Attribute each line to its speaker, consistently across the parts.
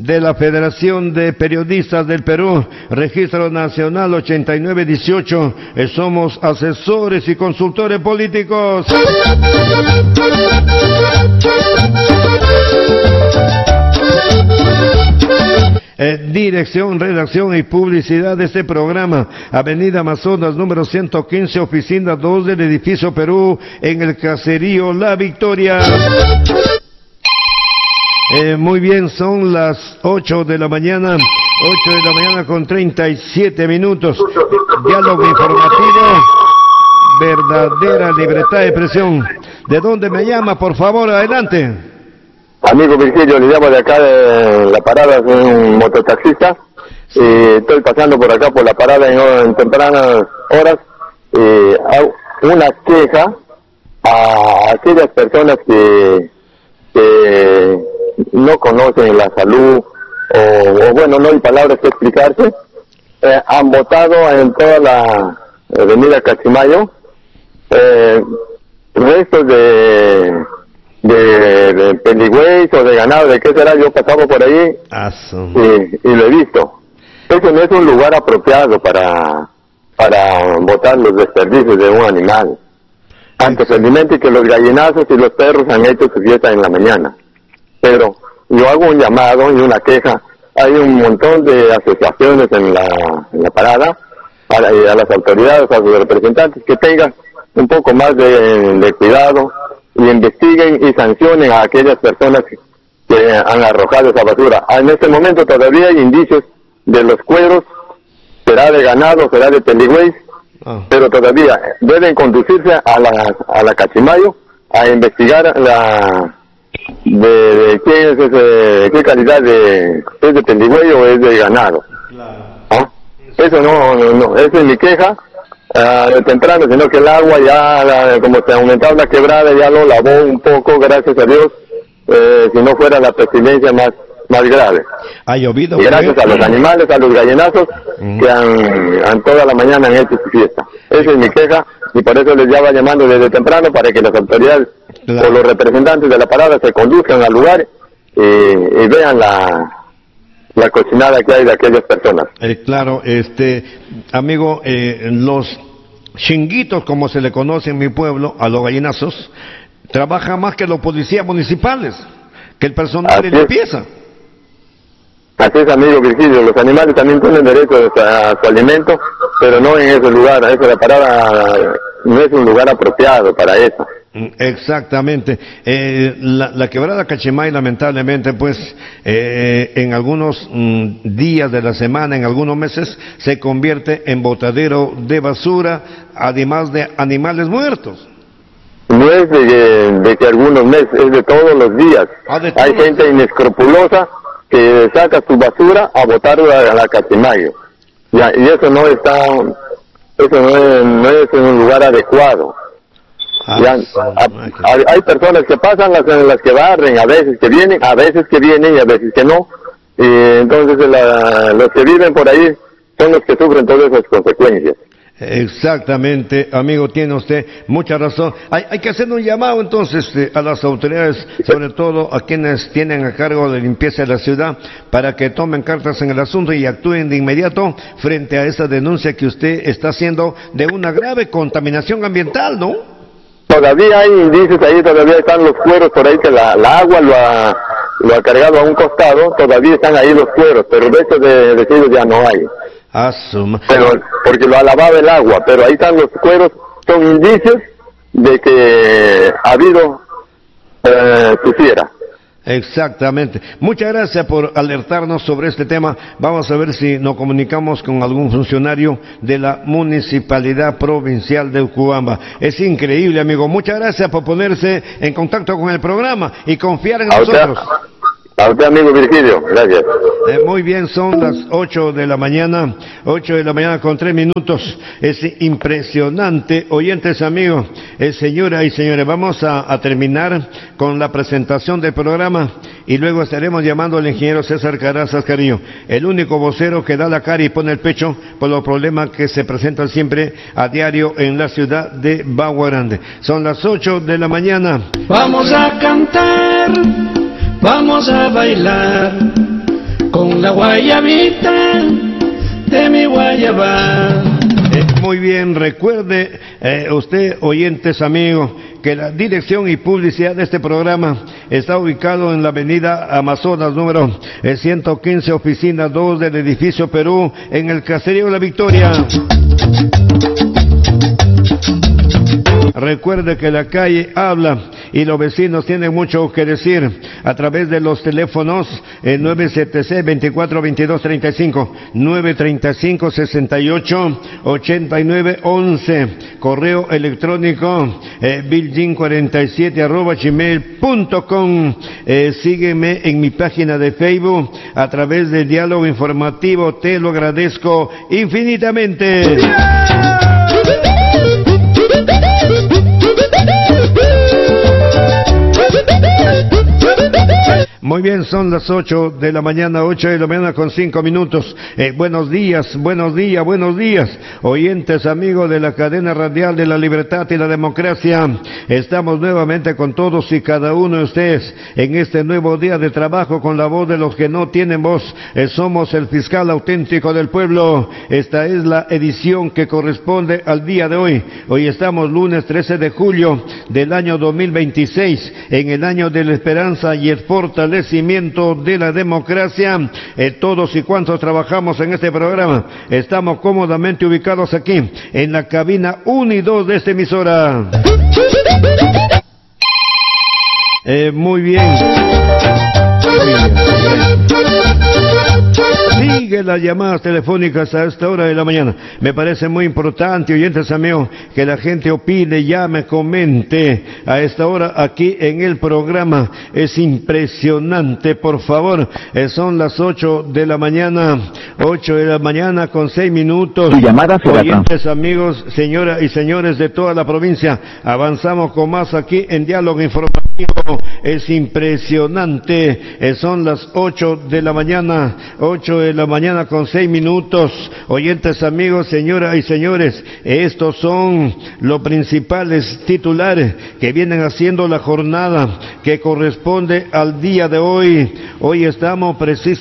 Speaker 1: de la Federación de Periodistas del Perú, Registro Nacional 8918. Somos asesores y consultores políticos. Dirección, redacción y publicidad de este programa: Avenida Amazonas, número 115, oficina 2 del edificio Perú, en el caserío La Victoria. Muy bien, son las 8 de la mañana con 37 minutos. Diálogo informativo, verdadera libertad de expresión. ¿De dónde me llama, por favor? Adelante.
Speaker 2: Amigo Virgilio, le llamo de acá de la parada, soy un mototaxista, y estoy pasando por acá por la parada en tempranas horas, hago una queja a aquellas personas que no conocen la salud, o bueno, no hay palabras que explicarse. Han votado en toda la avenida Cachimayo, restos de peligüeys o de ganado, de qué será. Yo pasaba por ahí y lo he visto. Eso no es un lugar apropiado para botar los desperdicios de un animal. Antes se alimente que los gallinazos y los perros han hecho su fiesta en la mañana. Pero yo hago un llamado y una queja. Hay un montón de asociaciones en la parada, a las autoridades, a los representantes, que tengan un poco más de cuidado y investiguen y sancionen a aquellas personas que han arrojado esa basura. En este momento todavía hay indicios de los cueros, será de ganado, será de peligüeys, pero todavía deben conducirse a la Cachimayo a investigar de quién es ese, qué calidad es de peligüey o es de ganado. Claro. Eso no, esa es mi queja. De temprano, sino que el agua ya, como se ha aumentado la quebrada, ya lo lavó un poco, gracias a Dios, si no fuera la pestilencia más grave.
Speaker 1: Ha llovido.
Speaker 2: Y gracias a los animales, a los gallinazos, que han toda la mañana han hecho su fiesta. Esa es mi queja, y por eso les estaba llamando desde temprano, para que las autoridades o los representantes de la parada se conduzcan al lugar y vean la cochinada que hay de aquellas personas.
Speaker 1: Claro, amigo, los chinguitos, como se le conoce en mi pueblo, a los gallinazos, trabajan más que los policías municipales, que el personal de limpieza.
Speaker 2: Así es, amigo Virgilio, los animales también tienen derecho a su alimento, pero no en ese lugar. La parada no es un lugar apropiado para eso.
Speaker 1: Exactamente. La quebrada Cachimay, lamentablemente, pues, en algunos días de la semana, en algunos meses, se convierte en botadero de basura, además de animales muertos.
Speaker 2: No es de que algunos meses, es de todos los días. Hay gente inescrupulosa que saca su basura a botarla a la Cachimayo. Ya, y eso no es un lugar adecuado. Hay personas que pasan, las que barren, a veces que vienen y a veces que no, y entonces los que viven por ahí son los que sufren todas esas consecuencias.
Speaker 1: Exactamente, amigo, tiene usted mucha razón. Hay que hacer un llamado entonces a las autoridades, sobre todo a quienes tienen a cargo de limpieza de la ciudad, para que tomen cartas en el asunto y actúen de inmediato frente a esa denuncia que usted está haciendo de una grave contaminación ambiental, ¿no?
Speaker 2: Todavía hay indicios ahí, todavía están los cueros por ahí, que la agua lo ha cargado a un costado, todavía están ahí los cueros, pero de estos de residuos ya no hay. Pero porque lo ha lavado el agua, pero ahí están los cueros, son indicios de que ha habido suciera.
Speaker 1: Exactamente. Muchas gracias por alertarnos sobre este tema. Vamos a ver si nos comunicamos con algún funcionario de la Municipalidad Provincial de Urubamba. Es increíble, amigo. Muchas gracias por ponerse en contacto con el programa y confiar en nosotros.
Speaker 2: A usted, amigo Virgilio, gracias.
Speaker 1: Muy bien, son las 8 de la mañana con 3 minutos. Es impresionante, oyentes amigos, señoras y señores. Vamos a terminar con la presentación del programa y luego estaremos llamando al ingeniero César Carazas Carrillo, el único vocero que da la cara y pone el pecho por los problemas que se presentan siempre a diario en la ciudad de Bagua Grande. Son las 8 de la mañana.
Speaker 3: Vamos a cantar, vamos a bailar, la guayabita de mi guayaba.
Speaker 1: Muy bien, recuerde usted, oyentes amigos, que la dirección y publicidad de este programa está ubicado en la avenida Amazonas, número 115, oficina 2 del edificio Perú, en el Caserío La Victoria. Recuerde que la calle habla y los vecinos tienen mucho que decir a través de los teléfonos 976-2422-35, 935-68-89-11, correo electrónico biljin47@gmail.com. Sígueme en mi página de Facebook a través de Diálogo Informativo, te lo agradezco infinitamente. Muy bien, son las 8 de la mañana, 8 de la mañana con 5 minutos. Buenos días, oyentes amigos de la cadena radial de la libertad y la democracia. Estamos nuevamente con todos y cada uno de ustedes en este nuevo día de trabajo con la voz de los que no tienen voz. Somos el fiscal auténtico del pueblo. Esta es la edición que corresponde al día de hoy. Hoy estamos lunes 13 de julio del año 2026, en el año de la esperanza y el fortalecimiento de la democracia. Todos y cuantos trabajamos en este programa estamos cómodamente ubicados aquí en la cabina 1 y 2 de esta emisora. Muy bien. Sigue las llamadas telefónicas a esta hora de la mañana. Me parece muy importante, oyentes amigos, que la gente opine, llame, comente a esta hora aquí en el programa. Es impresionante, por favor. Son las 8 de la mañana, 8 de la mañana con 6 minutos.
Speaker 4: Tu llamada será
Speaker 1: oyentes amigos, señoras y señores de toda la provincia, avanzamos con más aquí en Diálogo Informativo. Es impresionante. Son las 8 de la mañana, 8 de la mañana con 6 minutos. Oyentes amigos, señoras y señores, estos son los principales titulares que vienen haciendo la jornada que corresponde al día de hoy. Hoy estamos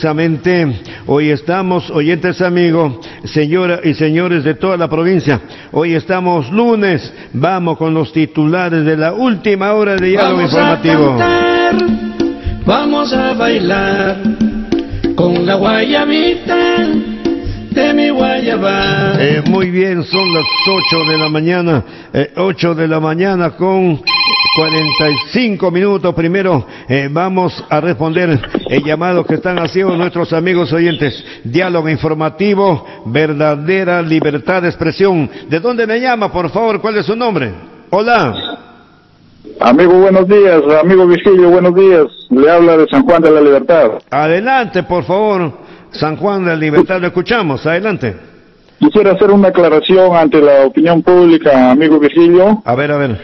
Speaker 1: oyentes amigos, señoras y señores de toda la provincia, hoy estamos lunes. Vamos con los titulares de la última hora de Diálogo Informativo.
Speaker 3: Vamos a bailar con la guayabita de mi guayaba.
Speaker 1: Muy bien, son las 8 de la mañana, 8 de la mañana con 45 minutos. Primero vamos a responder el llamado que están haciendo nuestros amigos oyentes. Diálogo Informativo, verdadera libertad de expresión. ¿De dónde me llama, por favor? ¿Cuál es su nombre? Hola.
Speaker 5: Amigo, buenos días. Amigo Virgilio, buenos días. Le habla de San Juan de la Libertad.
Speaker 1: Adelante, por favor. San Juan de la Libertad, lo escuchamos. Adelante.
Speaker 5: Quisiera hacer una aclaración ante la opinión pública, amigo Virgilio.
Speaker 1: A ver.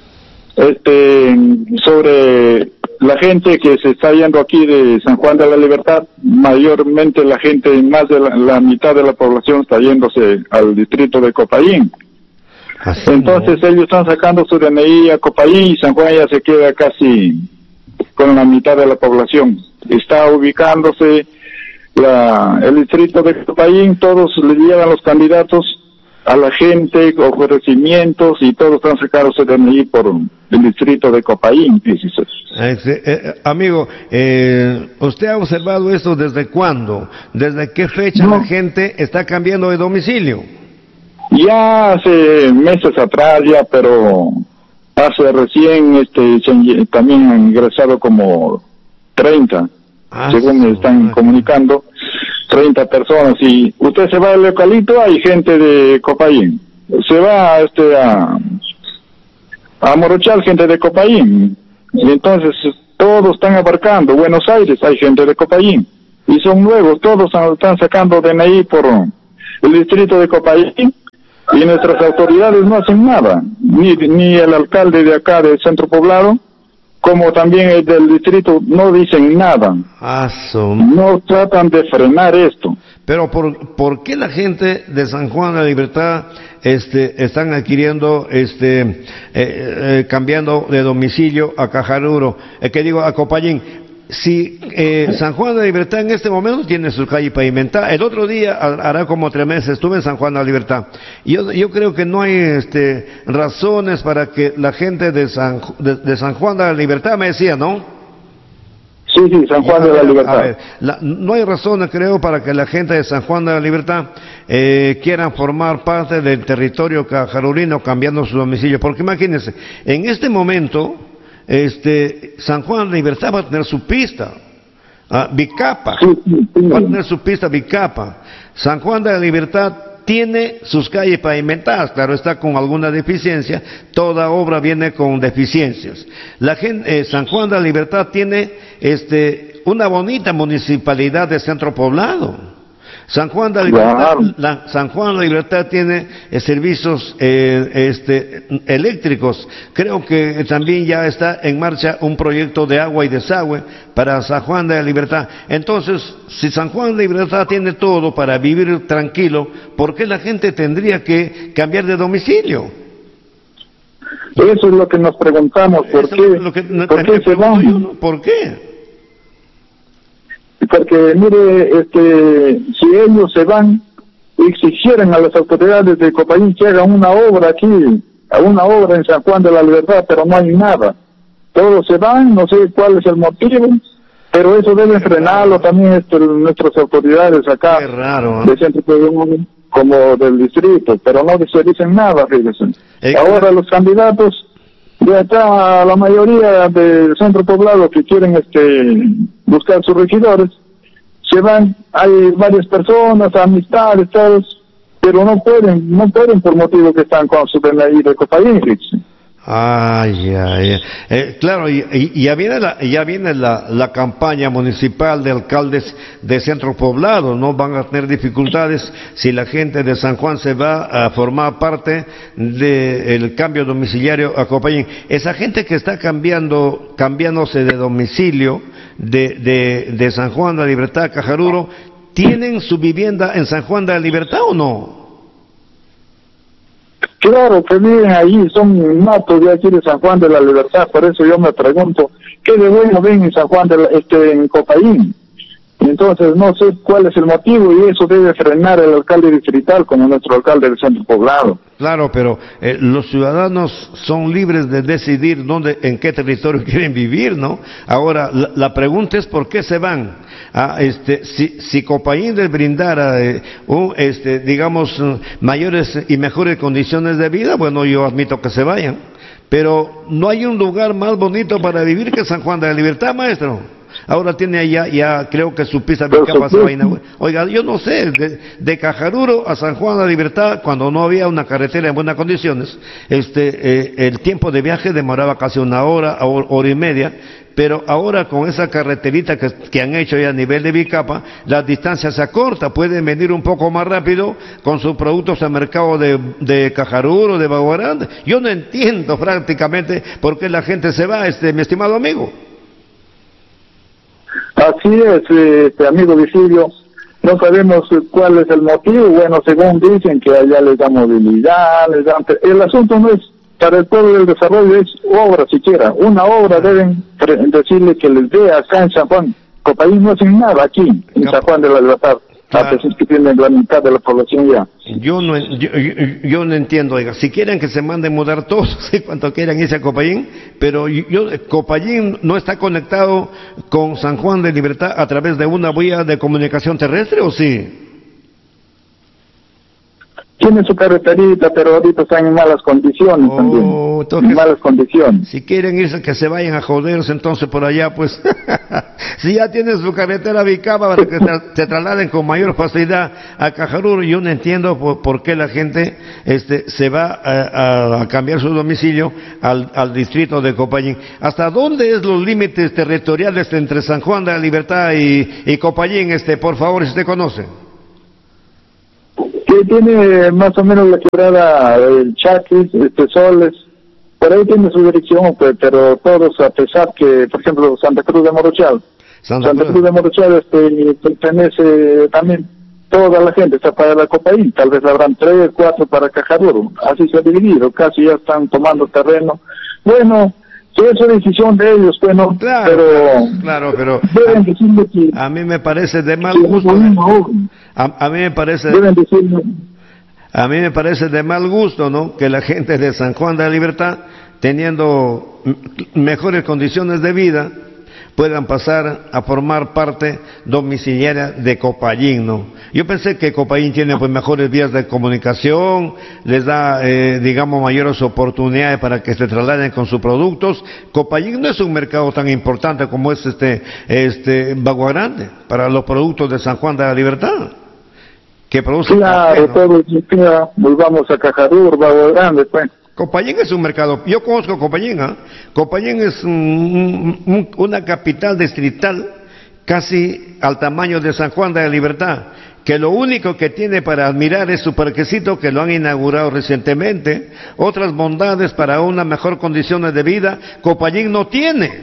Speaker 5: Sobre la gente que se está yendo aquí de San Juan de la Libertad. Mayormente la gente, más de la mitad de la población está yéndose al distrito de Copayín. Así entonces no. Ellos están sacando su DNI a Copayín y San Juan ya se queda casi con la mitad de la población. Está ubicándose el distrito de Copayín, todos le llevan los candidatos a la gente, ofrecimientos y todos están sacando su DNI por el distrito de Copayín.
Speaker 1: Amigo, ¿usted ha observado esto desde cuándo? ¿Desde qué fecha la gente está cambiando de domicilio?
Speaker 5: Ya hace meses atrás ya, pero hace recién también han ingresado como 30, según me están comunicando, 30 personas. Y usted se va al localito, hay gente de Copayín. Se va a Morochal, gente de Copayín. Y entonces todos están abarcando. Buenos Aires hay gente de Copayín. Y son nuevos, todos están sacando DNI por el distrito de Copayín. Y nuestras autoridades no hacen nada, ni el alcalde de acá del centro poblado, como también el del distrito, no dicen nada. No tratan de frenar esto.
Speaker 1: Pero ¿por qué la gente de San Juan de la Libertad están adquiriendo, cambiando de domicilio a Cajaruro, a Copayín? si San Juan de la Libertad en este momento tiene su calle pavimentada, el otro día, hará como 3 meses, estuve en San Juan de la Libertad, y yo creo que no hay razones para que la gente de San Juan de la Libertad, me decía, ¿no?
Speaker 5: Sí, San Juan de la Libertad.
Speaker 1: A ver, no hay razones, creo, para que la gente de San Juan de la Libertad quieran formar parte del territorio cajarurino cambiando su domicilio, porque imagínense, en este momento San Juan de la Libertad va a tener su pista, Vicapa, va a tener su pista Vicapa. San Juan de la Libertad tiene sus calles pavimentadas, claro está, con alguna deficiencia, toda obra viene con deficiencias. La gente, San Juan de la Libertad tiene una bonita municipalidad de centro poblado. San Juan de la Libertad, San Juan de la Libertad tiene servicios eléctricos. Creo que también ya está en marcha un proyecto de agua y desagüe para San Juan de la Libertad. Entonces, si San Juan de la Libertad tiene todo para vivir tranquilo, ¿por qué la gente tendría que cambiar de domicilio?
Speaker 5: Eso es lo que nos preguntamos, ¿por qué se van?
Speaker 1: ¿Por qué?
Speaker 5: Porque mire, si ellos se van y exigieran a las autoridades de Copayín que hagan una obra aquí, una obra en San Juan de la Libertad, pero no hay nada. Todos se van, no sé cuál es el motivo, pero eso deben frenarlo también nuestras autoridades acá.
Speaker 1: Qué raro,
Speaker 5: de centro como del distrito, pero no se dicen nada, fíjense. Ahora los candidatos de acá, la mayoría del centro poblado que quieren buscar sus regidores, se van, hay varias personas, amistades, todos, pero no pueden por motivo que están con su DNI de Copayín.
Speaker 1: Claro, y ya viene la campaña municipal de alcaldes de centro poblado, no van a tener dificultades si la gente de San Juan se va a formar parte del cambio domiciliario a Copayín. Esa gente que está cambiándose de domicilio de San Juan de la Libertad a Cajaruro, ¿tienen su vivienda en San Juan de la Libertad o no?
Speaker 5: Claro que viven ahí, son natos de aquí de San Juan de la Libertad, por eso yo me pregunto, ¿qué de bueno ven en San Juan en Copayín? Entonces no sé cuál es el motivo y eso debe frenar el alcalde distrital como nuestro alcalde del centro poblado. Claro,
Speaker 1: pero los ciudadanos son libres de decidir en qué territorio quieren vivir, ¿no? Ahora, la pregunta es ¿por qué se van? Si Copayín les brindara, digamos, mayores y mejores condiciones de vida, bueno, yo admito que se vayan. Pero no hay un lugar más bonito para vivir que San Juan de la Libertad, maestro. Ahora tiene allá, ya creo que su pista Vicapa se va a inaugurar. Oiga, yo no sé, de Cajaruro a San Juan de la Libertad, cuando no había una carretera en buenas condiciones, el tiempo de viaje demoraba casi 1 hora, hora y media, pero ahora con esa carreterita que han hecho ya a nivel de Vicapa, la distancia se acorta, pueden venir un poco más rápido con sus productos al mercado de Cajaruro, de Baguarán. Yo no entiendo prácticamente por qué la gente se va, mi estimado amigo.
Speaker 5: Así es, amigo Vicilio, no sabemos cuál es el motivo. Bueno, según dicen que allá les da movilidad, el asunto no es para el pueblo del desarrollo, es obra siquiera, una obra deben decirle que les dé acá en San Juan. Copayín no hacen nada aquí, en San Juan de la Libertad. Claro. Que tienen la mitad de la población ya.
Speaker 1: Yo no entiendo, oiga, si quieren que se manden mudar todos, cuanto quieran irse a Copayín, pero Copayín no está conectado con San Juan de Libertad a través de una vía de comunicación terrestre, ¿o sí?
Speaker 5: Tienen su carreterita, pero ahorita están en malas condiciones también. Entonces, en malas condiciones.
Speaker 1: Si quieren irse, que se vayan a joderse entonces por allá, pues. Si ya tienen su carretera Vicapa para que se trasladen con mayor facilidad a Cajaruro, yo no entiendo por qué la gente se va a cambiar su domicilio al distrito de Copayín. ¿Hasta dónde es los límites territoriales entre San Juan de la Libertad y Copayín, por favor, si usted conoce?
Speaker 5: Que tiene más o menos la quebrada el Chaquis, Soles, por ahí tiene su dirección, pues, pero todos, a pesar que, por ejemplo, Santa Cruz de Morochal, Santa Cruz de Morochal pertenece también, toda la gente está para la Copayín, tal vez habrán 3, 4 para Cajaruro, así se ha dividido, casi ya están tomando terreno. Bueno, Sí, es una decisión de ellos, pues, ¿no?
Speaker 1: Claro, pero
Speaker 5: deben decirle que
Speaker 1: a mí me parece de mal gusto. A mí me parece...
Speaker 5: Deben decirle...
Speaker 1: A mí me parece de mal gusto, ¿no?, que la gente de San Juan de la Libertad, teniendo mejores condiciones de vida, puedan pasar a formar parte domiciliaria de Copayín, ¿no? Yo pensé que Copayín tiene pues mejores vías de comunicación, les da, digamos, mayores oportunidades para que se trasladen con sus productos. Copayín no es un mercado tan importante como es Bagua Grande para los productos de San Juan de la Libertad, que producen
Speaker 5: café, ¿no? Todo, volvamos a Cajarur, Bagua Grande, pues.
Speaker 1: Copayín es un mercado, yo conozco Copayín, ¿eh? Copayín es una capital distrital casi al tamaño de San Juan de la Libertad, que lo único que tiene para admirar es su parquecito, que lo han inaugurado recientemente. Otras bondades para una mejor condiciones de vida, Copayín no tiene.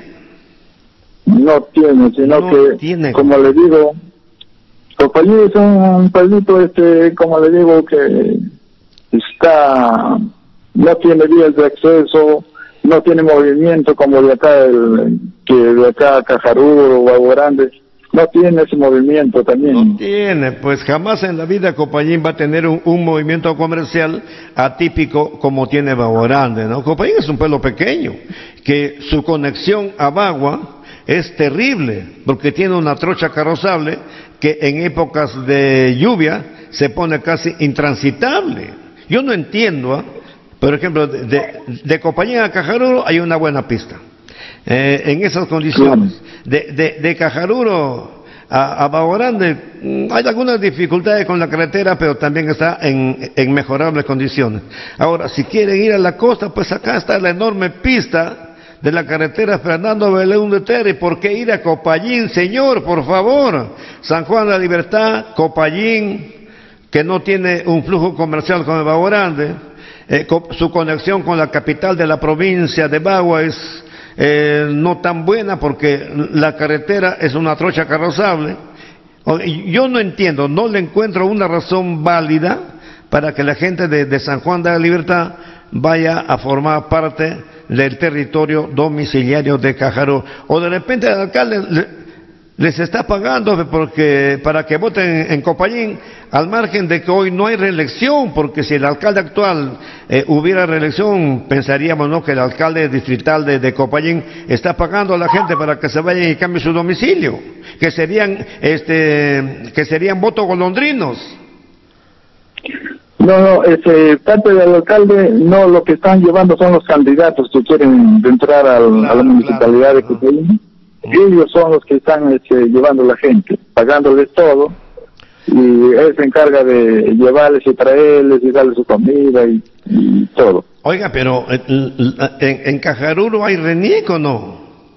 Speaker 5: No tiene, sino no que, tiene. Como le digo, Copayín es un pueblito, como le digo, que está... no tiene vías de acceso, no tiene movimiento como de acá, que de acá a Cajarur o Bagua Grande, no tiene ese movimiento también.
Speaker 1: No tiene, pues jamás en la vida Copayín va a tener un movimiento comercial atípico como tiene Bagua Grande, ¿no? Copayín es un pueblo pequeño, que su conexión a Bagua es terrible, porque tiene una trocha carrozable que en épocas de lluvia se pone casi intransitable. Yo no entiendo, por ejemplo, de Copayín a Cajaruro hay una buena pista. En esas condiciones. De Cajaruro a Bagua Grande hay algunas dificultades con la carretera, pero también está en mejorables condiciones. Ahora, si quieren ir a la costa, pues acá está la enorme pista de la carretera Fernando Beleún de Terry. ¿Por qué ir a Copayín, señor? Por favor. San Juan de la Libertad, Copayín, que no tiene un flujo comercial con el Bagua Grande. Su conexión con la capital de la provincia de Bagua es no tan buena porque la carretera es una trocha carrozable. Yo no entiendo, no le encuentro una razón válida para que la gente de San Juan de la Libertad vaya a formar parte del territorio domiciliario de Cajarur. O de repente el alcalde les está pagando porque para que voten en Copayín, al margen de que hoy no hay reelección, porque si el alcalde actual hubiera reelección, pensaríamos, ¿no?, que el alcalde distrital de Copayín está pagando a la gente para que se vayan y cambien su domicilio, que serían votos golondrinos.
Speaker 5: No, parte del alcalde, no, lo que están llevando son los candidatos que quieren entrar a la municipalidad de Copayín. Ellos son los que están llevando a la gente, pagándoles todo, y él se encarga de llevarles y traerles y darles su comida y todo.
Speaker 1: Oiga, pero ¿en Cajaruro hay RENIEC o no?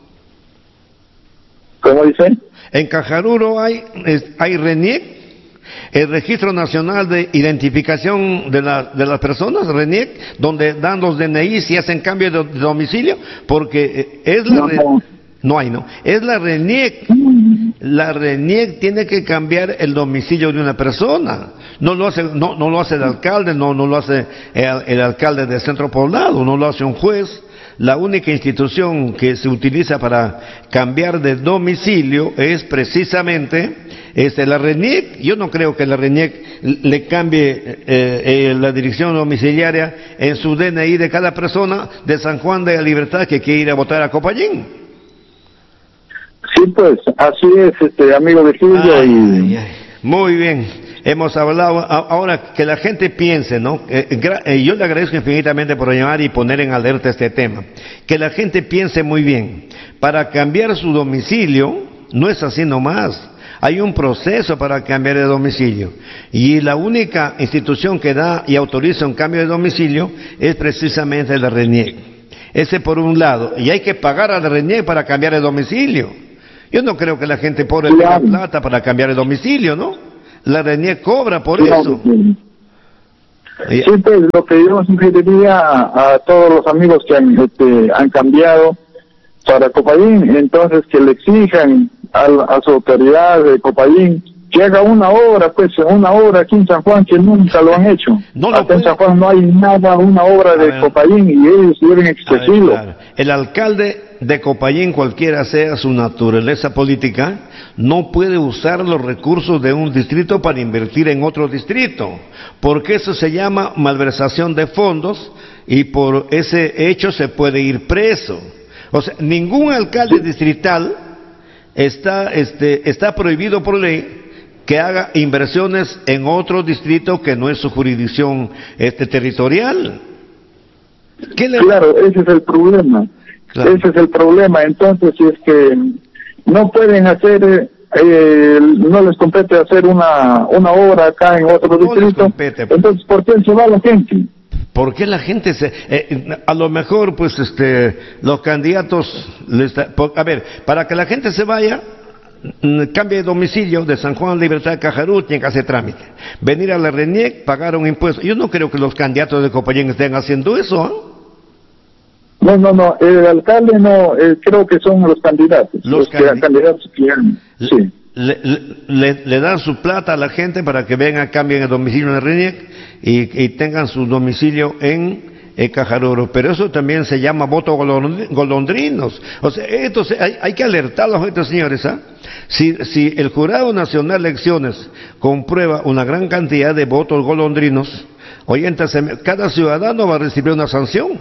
Speaker 5: ¿Cómo dice?
Speaker 1: ¿En Cajaruro hay RENIEC? El Registro Nacional de Identificación de las Personas, RENIEC, donde dan los DNI y hacen cambio de domicilio, porque es la... No hay, ¿no? Es la RENIEC. La RENIEC tiene que cambiar el domicilio de una persona. No lo hace el alcalde, no lo hace el alcalde del centro poblado, no lo hace un juez. La única institución que se utiliza para cambiar de domicilio es precisamente la RENIEC. Yo no creo que la RENIEC le cambie la dirección domiciliaria en su DNI de cada persona de San Juan de la Libertad que quiere ir a votar a Copayín.
Speaker 5: Sí, pues, así es, amigo Virgilio.
Speaker 1: Muy bien, hemos hablado, ahora que la gente piense, ¿no? Yo le agradezco infinitamente por llamar y poner en alerta este tema. Que la gente piense muy bien, para cambiar su domicilio, no es así nomás. Hay un proceso para cambiar de domicilio. Y la única institución que da y autoriza un cambio de domicilio es precisamente la RENIEC. Ese por un lado. Y hay que pagar a la RENIEC para cambiar de domicilio. Yo no creo que la gente pobre tenga plata para cambiar el domicilio, ¿no? La RENIEC cobra por eso.
Speaker 5: Sí, pues lo que yo sugeriría a todos los amigos que han cambiado para Copayín, entonces que le exijan a su autoridad de Copayín que haga una obra, pues una obra aquí en San Juan que nunca lo han hecho. Acá en San Juan no hay nada, una obra de Copayín, y ellos deben exigirlo.
Speaker 1: Claro. El alcalde de Copayín, cualquiera sea su naturaleza política, no puede usar los recursos de un distrito para invertir en otro distrito, porque eso se llama malversación de fondos, y por ese hecho se puede ir preso. O sea, ningún alcalde distrital está prohibido por ley que haga inversiones en otro distrito que no es su jurisdicción territorial.
Speaker 5: Claro, ese es el problema. Claro. Ese es el problema. Entonces, si es que no pueden hacer, no les compete hacer una obra acá en otro distrito, entonces ¿por qué se va la gente?
Speaker 1: ¿Por qué la gente a lo mejor, pues, los candidatos, a ver, para que la gente se vaya, cambie de domicilio de San Juan Libertad Cajarú, tiene que hacer trámite. Venir a la RENIEC, pagar un impuesto. Yo no creo que los candidatos de Copayín estén haciendo eso, ¿eh?
Speaker 5: No, el alcalde no, creo que son los candidatos. Los candidatos que sí.
Speaker 1: Le dan su plata a la gente para que vengan, cambien el domicilio en la RENIEC y tengan su domicilio en Cajaruro, pero eso también se llama voto golondrinos. O sea, hay que alertar a los estos señores, ¿ah? Si el Jurado Nacional de Elecciones comprueba una gran cantidad de votos golondrinos, cada ciudadano va a recibir una sanción.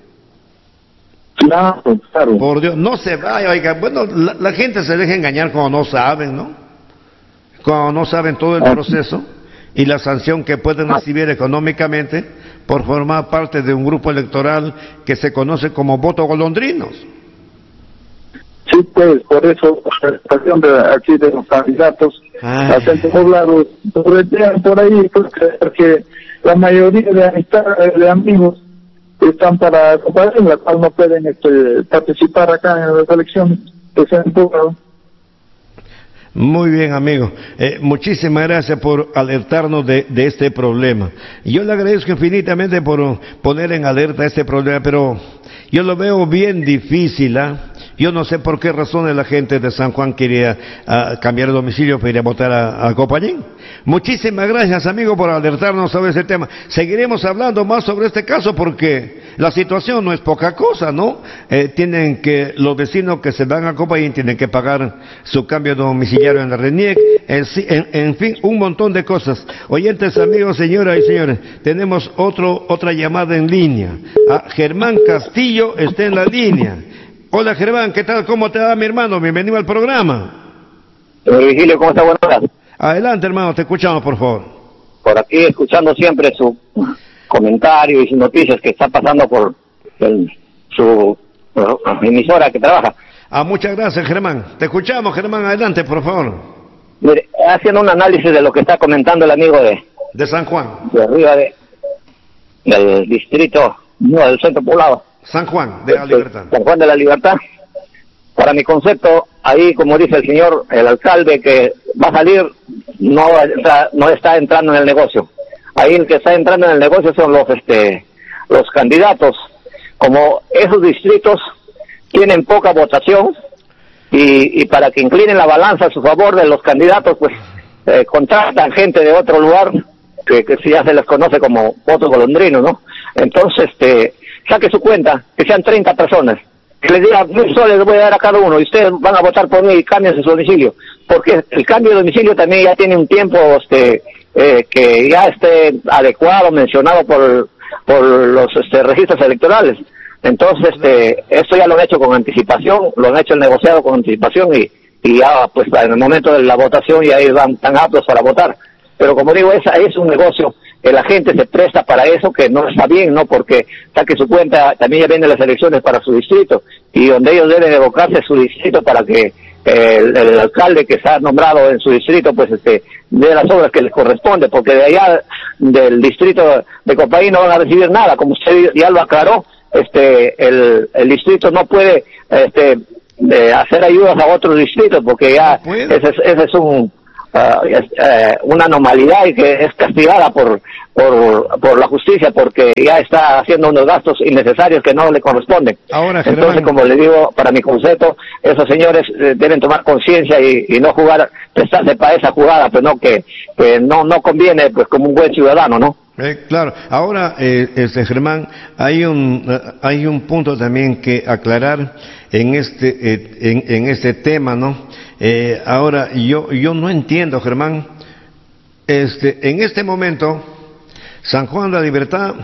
Speaker 5: Claro.
Speaker 1: Por Dios, no se vaya, oiga, bueno, la gente se deja engañar cuando no saben, ¿no? Cuando no saben todo el proceso y la sanción que pueden recibir económicamente por formar parte de un grupo electoral que se conoce como votos golondrinos.
Speaker 5: Sí, pues, por eso la situación de aquí de los candidatos a centros poblados por ahí, porque la mayoría de amigos están para Copayín, la cual no pueden participar acá en las elecciones de centros poblados.
Speaker 1: Muy bien, amigo. Muchísimas gracias por alertarnos de este problema. Yo le agradezco infinitamente por poner en alerta este problema, pero yo lo veo bien difícil, ¿eh? Yo no sé por qué razones la gente de San Juan quería cambiar de domicilio para ir a votar a Copayín. Muchísimas gracias, amigo, por alertarnos sobre ese tema. Seguiremos hablando más sobre este caso porque la situación no es poca cosa, ¿no? Los vecinos que se van a Copayín tienen que pagar su cambio de domiciliario en la RENIEC, en fin, un montón de cosas. Oyentes, amigos, señoras y señores, tenemos otra llamada en línea. Germán Castillo está en la línea. Hola, Germán, ¿qué tal? ¿Cómo te va, mi hermano? Bienvenido al programa.
Speaker 4: Virgilio, ¿cómo está? Buenas tardes.
Speaker 1: Adelante, hermano, te escuchamos, por favor.
Speaker 4: Por aquí, escuchando siempre su comentario y sus noticias que está pasando por su emisora que trabaja.
Speaker 1: Muchas gracias, Germán. Te escuchamos, Germán, adelante, por favor.
Speaker 4: Mire, haciendo un análisis de lo que está comentando el amigo
Speaker 1: de San Juan.
Speaker 4: De arriba del distrito, no, del centro poblado.
Speaker 1: San Juan de la Libertad.
Speaker 4: San Juan de la Libertad. Para mi concepto, ahí, como dice el señor, el alcalde que va a salir, no está entrando en el negocio. Ahí el que está entrando en el negocio son los candidatos. Como esos distritos tienen poca votación, y para que inclinen la balanza a su favor de los candidatos, pues contratan gente de otro lugar, que si ya se les conoce como votos golondrinos, ¿no? Entonces, saque su cuenta, que sean 30 personas, que les diga 1.000 soles les voy a dar a cada uno, y ustedes van a votar por mí y cambian su domicilio, porque el cambio de domicilio también ya tiene un tiempo que ya esté adecuado, mencionado por los registros electorales. Entonces, esto ya lo han hecho con anticipación, lo han hecho el negociado con anticipación, y ya, pues, en el momento de la votación ya van tan aptos para votar. Pero como digo, es un negocio que la gente se presta para eso, que no está bien, ¿no? Porque saque su cuenta, también ya vienen las elecciones para su distrito, y donde ellos deben evocarse su distrito para que el alcalde que está nombrado en su distrito, pues, dé las obras que les corresponde, porque de allá, del distrito de Copayín, no van a recibir nada. Como usted ya lo aclaró, el distrito no puede, hacer ayudas a otros distritos, porque ya ese es una anormalidad y que es castigada por la justicia porque ya está haciendo unos gastos innecesarios que no le corresponden.
Speaker 1: Ahora,
Speaker 4: entonces, como le digo, para mi concepto, esos señores deben tomar conciencia y no prestarse para esa jugada, pues no, que no conviene, pues como un buen ciudadano, ¿no?
Speaker 1: Claro. Ahora, Germán, hay un punto también que aclarar en este tema, ¿no? Ahora, yo no entiendo, Germán, en este momento, San Juan de la Libertad,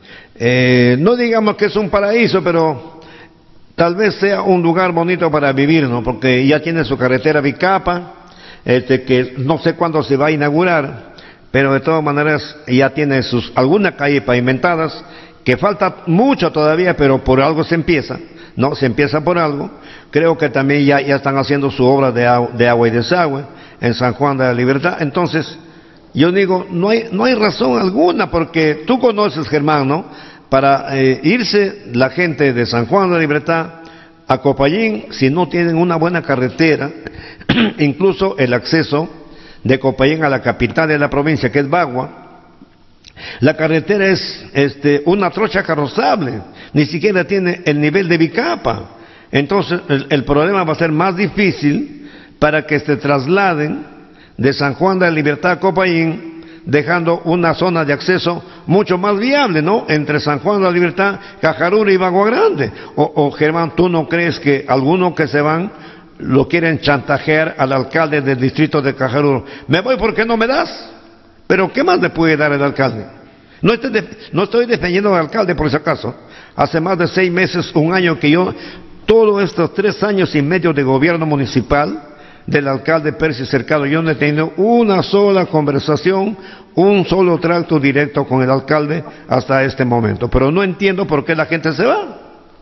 Speaker 1: no digamos que es un paraíso, pero tal vez sea un lugar bonito para vivir, ¿no? Porque ya tiene su carretera bicapa, que no sé cuándo se va a inaugurar, pero de todas maneras ya tiene algunas calles pavimentadas, que falta mucho todavía, pero por algo se empieza, ¿no? Se empieza por algo. Creo que también ya están haciendo su obra de agua y desagüe en San Juan de la Libertad. Entonces, yo digo, no hay razón alguna, porque tú conoces, Germán, ¿no? Para irse la gente de San Juan de la Libertad a Copayín, si no tienen una buena carretera, incluso el acceso de Copayín a la capital de la provincia, que es Bagua, la carretera es una trocha carrozable, ni siquiera tiene el nivel de bicapa. Entonces el problema va a ser más difícil para que se trasladen de San Juan de la Libertad a Copayín, dejando una zona de acceso mucho más viable, ¿no? Entre San Juan de la Libertad, Cajaruro y Bagua Grande. O Germán, ¿tú no crees que algunos que se van lo quieren chantajear al alcalde del distrito de Cajaruro? Me voy porque no me das. Pero ¿qué más le puede dar el alcalde? No estoy defendiendo al alcalde por si acaso. Hace más de 6 meses, un año que yo, todos estos 3 años y medio de gobierno municipal del alcalde Percy Cercado, yo no he tenido una sola conversación, un solo trato directo con el alcalde hasta este momento. Pero no entiendo por qué la gente se va.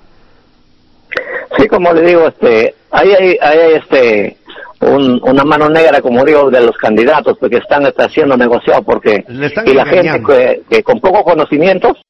Speaker 4: Sí, como le digo, hay una mano negra, como digo, de los candidatos, porque están haciendo negociados, porque y la gente que con pocos conocimientos